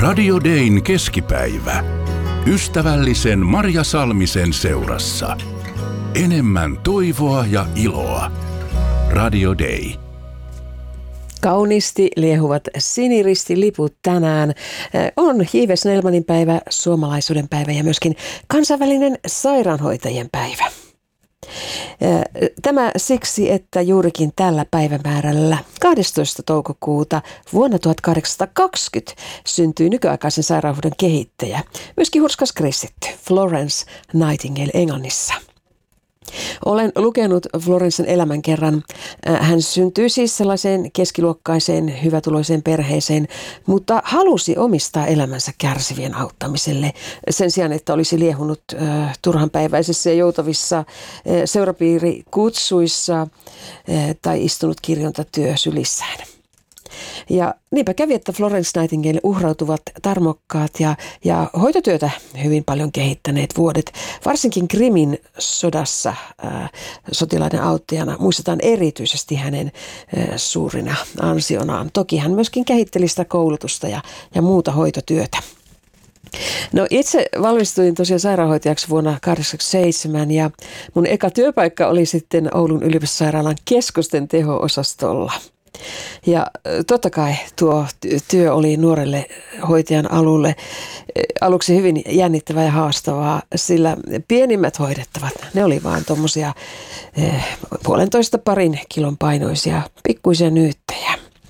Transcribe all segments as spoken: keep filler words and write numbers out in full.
Radio Dayn keskipäivä. Ystävällisen Marja Salmisen seurassa. Enemmän toivoa ja iloa. Radio Day. Kauniisti liehuvat siniristiliput tänään. On J V Snellmanin päivä, suomalaisuuden päivä ja myöskin kansainvälinen sairaanhoitajien päivä. Tämä siksi, että juurikin tällä päivämäärällä kahdestoista toukokuuta vuonna tuhatkahdeksansataakaksikymmentä syntyi nykyaikaisen sairaanhoidon kehittäjä, myöskin hurskas kristitty Florence Nightingale Englannissa. Olen lukenut Florencen elämän kerran. Hän syntyi siis sellaiseen keskiluokkaiseen, hyvätuloiseen perheeseen, mutta halusi omistaa elämänsä kärsivien auttamiselle sen sijaan, että olisi liehunut äh, turhanpäiväisessä ja joutavissa äh, seurapiirikutsuissa äh, tai istunut kirjontatyösylissään. Ja niinpä kävi, että Florence Nightingale uhrautuvat tarmokkaat ja, ja hoitotyötä hyvin paljon kehittäneet vuodet. Varsinkin Krimin sodassa ää, sotilaiden auttajana muistetaan erityisesti hänen ää, suurina ansionaan. Toki hän myöskin kehitteli sitä koulutusta ja, ja muuta hoitotyötä. No itse valmistuin tosiaan sairaanhoitajaksi vuonna tuhatyhdeksänsataakahdeksankymmentäseitsemän ja mun eka työpaikka oli sitten Oulun yliopistosairaalan keskusten teho-osastolla. Ja totta kai tuo työ oli nuorelle hoitajan alulle aluksi hyvin jännittävää ja haastavaa, sillä pienimmät hoidettavat, ne oli vaan tuommoisia eh, puolentoista parin kilon painoisia pikkuisia nyyttejä.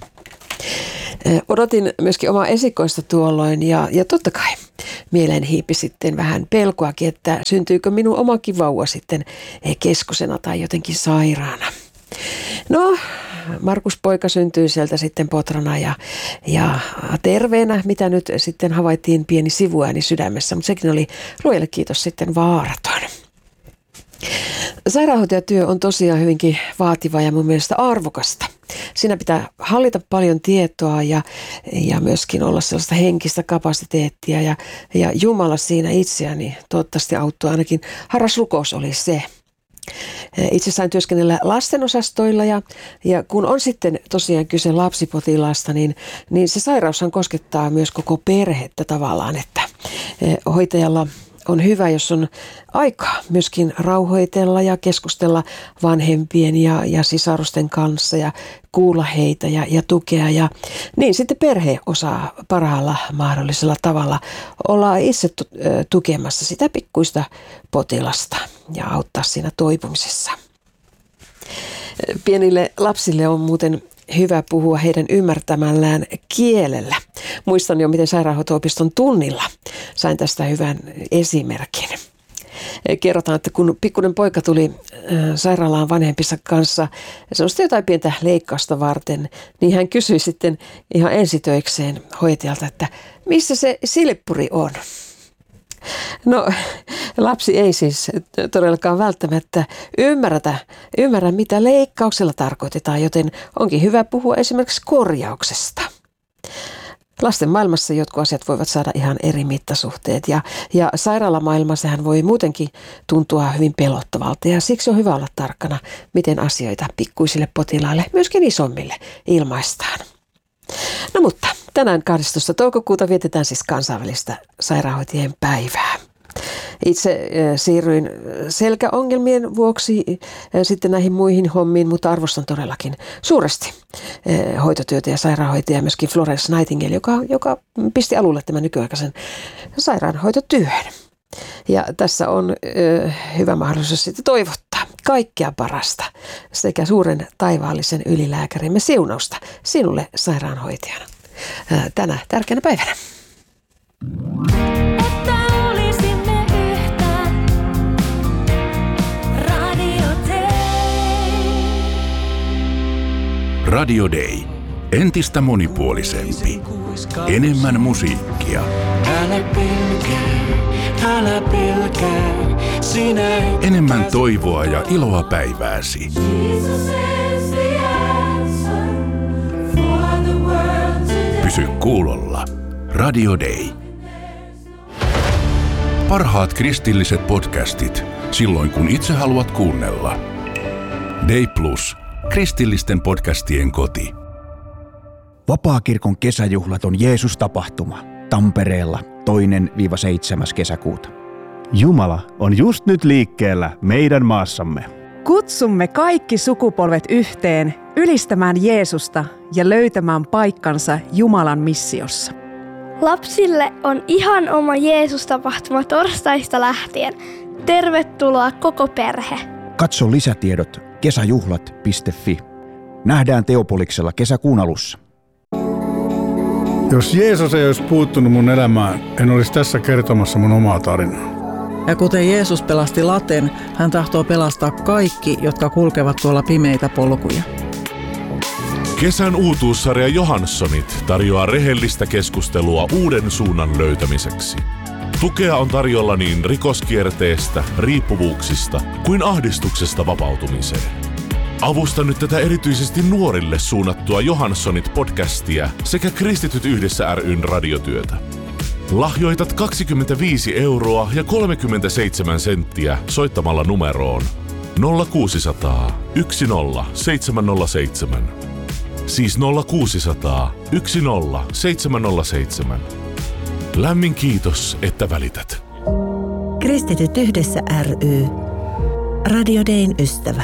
Eh, odotin myöskin omaa esikoista tuolloin ja, ja totta kai mieleen hiipi sitten vähän pelkoakin, että syntyykö minun omakin vauva sitten keskosena tai jotenkin sairaana. No, Markus poika syntyi sieltä sitten potrana ja, ja terveenä, mitä nyt sitten havaittiin pieni sivuääni sydämessä, mutta sekin oli luojalle kiitos sitten vaaraton. Sairaanhoitajatyö on tosiaan hyvinkin vaativa ja mun mielestä arvokasta. Siinä pitää hallita paljon tietoa ja, ja myöskin olla sellaista henkistä kapasiteettia ja, ja Jumala siinä itseäni toivottavasti auttoi, ainakin harras rukous oli se. Itse sain työskennellä lastenosastoilla ja, ja kun on sitten tosiaan kyse lapsipotilaasta, niin, niin se sairaushan koskettaa myös koko perhettä tavallaan, että hoitajalla on hyvä, jos on aikaa myöskin rauhoitella ja keskustella vanhempien ja, ja sisarusten kanssa ja kuulla heitä ja, ja tukea. Ja niin sitten perhe osaa parhaalla mahdollisella tavalla olla itse tukemassa sitä pikkuista potilasta ja auttaa siinä toipumisessa. Pienille lapsille on muuten hyvä puhua heidän ymmärtämällään kielellä. Muistan jo, miten sairaanhoito-opiston tunnilla sain tästä hyvän esimerkin. Kerrotaan, että kun pikkuinen poika tuli sairaalaan vanhempissa kanssa sellaista jotain pientä leikkausta varten, niin hän kysyi sitten ihan ensitöikseen hoitajalta, että missä se silppuri on? No, lapsi ei siis todellakaan välttämättä ymmärrä, ymmärrä, mitä leikkauksella tarkoitetaan, joten onkin hyvä puhua esimerkiksi korjauksesta. Lasten maailmassa jotkut asiat voivat saada ihan eri mittasuhteet ja, ja sairaalamaailmassa sehän voi muutenkin tuntua hyvin pelottavalta ja siksi on hyvä olla tarkkana, miten asioita pikkuisille potilaille, myöskin isommille, ilmaistaan. No mutta tänään kahdestoista toukokuuta vietetään siis kansainvälistä sairaanhoitajien päivää. Itse siirryin selkäongelmien vuoksi sitten näihin muihin hommiin, mutta arvostan todellakin suuresti hoitotyötä ja sairaanhoitajia, myöskin Florence Nightingale, joka, joka pisti alulle tämän nykyaikaisen sairaanhoitotyön. Ja tässä on ö, hyvä mahdollisuus sitten toivottaa kaikkea parasta sekä suuren taivaallisen ylilääkärimme siunausta sinulle sairaanhoitajana tänä tärkeänä päivänä. Radio Day. Entistä monipuolisempi. Enemmän musiikkia. Älä pelkää, älä pelkää, sinä Enemmän toivoa ja iloa päivääsi. Pysy kuulolla. Radio Day. Parhaat kristilliset podcastit silloin kun itse haluat kuunnella. Day Plus. Kristillisten podcastien koti. Vapaakirkon kesäjuhlat on Jeesus-tapahtuma. Tampereella toinen seitsemäs kesäkuuta. Jumala on just nyt liikkeellä meidän maassamme. Kutsumme kaikki sukupolvet yhteen ylistämään Jeesusta ja löytämään paikkansa Jumalan missiossa. Lapsille on ihan oma Jeesus-tapahtuma torstaista lähtien. Tervetuloa koko perhe. Katso lisätiedot kesäjuhlat piste fi. Nähdään Teopoliksella kesäkuun alussa. Jos Jeesus ei olisi puuttunut mun elämään, en olisi tässä kertomassa mun omaa tarinaa. Ja kuten Jeesus pelasti Laten, hän tahtoo pelastaa kaikki, jotka kulkevat tuolla pimeitä polkuja. Kesän uutuussarja Johanssonit tarjoaa rehellistä keskustelua uuden suunnan löytämiseksi. Tukea on tarjolla niin rikoskierteestä, riippuvuuksista kuin ahdistuksesta vapautumiseen. Avusta nyt tätä erityisesti nuorille suunnattua Johanssonit-podcastia sekä Kristityt yhdessä ry:n radiotyötä. Lahjoitat kaksikymmentäviisi euroa ja kolmekymmentäseitsemän senttiä soittamalla numeroon nolla kuusisataa yksi nolla seitsemän nolla seitsemän. Siis nolla kuusisataa yksi nolla seitsemän nolla seitsemän. Lämmin kiitos, että välität. Kristityt yhdessä ry. Radio Dayn ystävä.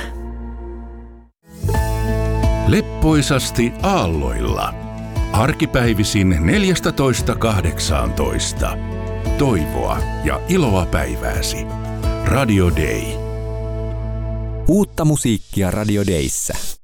Leppoisasti aalloilla. Arkipäivisin neljätoista kahdeksantoista. Toivoa ja iloa päivääsi. Radio Day. Uutta musiikkia Radio Dayssä.